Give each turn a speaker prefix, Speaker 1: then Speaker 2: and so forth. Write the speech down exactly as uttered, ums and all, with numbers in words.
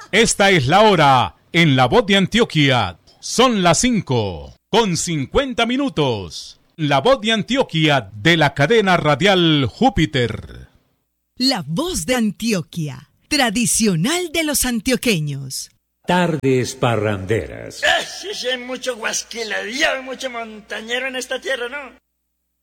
Speaker 1: Esta es la hora en La Voz de Antioquia. Son las cinco con cincuenta minutos. La Voz de Antioquia de la cadena radial Júpiter.
Speaker 2: La Voz de Antioquia, tradicional de los antioqueños.
Speaker 3: Tardes parranderas.
Speaker 4: Ah, sí, sí, hay mucho guasquiladío, hay mucho montañero en esta tierra, ¿no?